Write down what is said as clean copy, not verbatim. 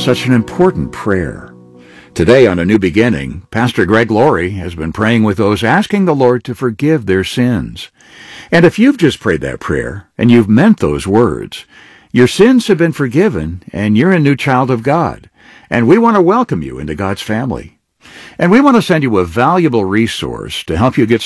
Such an important prayer. Today on A New Beginning, Pastor Greg Laurie has been praying with those asking the Lord to forgive their sins. And if you've just prayed that prayer, and you've meant those words, your sins have been forgiven, and you're a new child of God. And we want to welcome you into God's family. And we want to send you a valuable resource to help you get